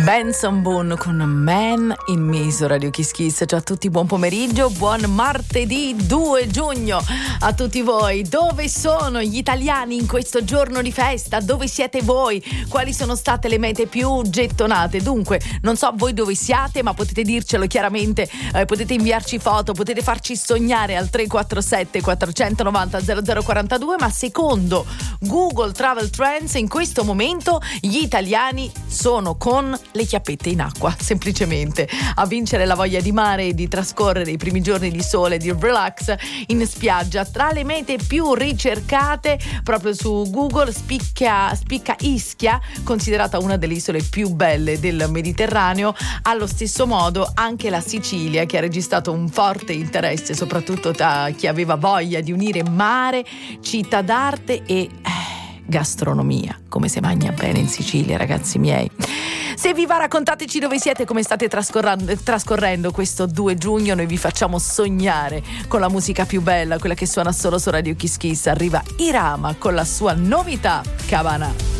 Benson Boone con Man in Me su Radio Kiss Kiss. Ciao a tutti, buon pomeriggio, buon martedì 2 giugno a tutti voi. Dove sono gli italiani in questo giorno di festa? Dove siete voi? Quali sono state le mete più gettonate? Dunque, non so voi dove siate, ma potete dircelo chiaramente, potete inviarci foto, potete farci sognare al 347 490 0042, ma secondo Google Travel Trends in questo momento gli italiani sono con le chiappette in acqua, semplicemente a vincere la voglia di mare e di trascorrere i primi giorni di sole, di relax in spiaggia. Tra le mete più ricercate proprio su Google spicca Ischia, considerata una delle isole più belle del Mediterraneo. Allo stesso modo anche la Sicilia, che ha registrato un forte interesse soprattutto da chi aveva voglia di unire mare, città d'arte e gastronomia. Come si mangia bene in Sicilia, ragazzi miei. Se vi va, raccontateci dove siete, come state trascorrendo questo 2 giugno. Noi vi facciamo sognare con la musica più bella, quella che suona solo su Radio Kiss Kiss. Arriva Irama con la sua novità Cabana.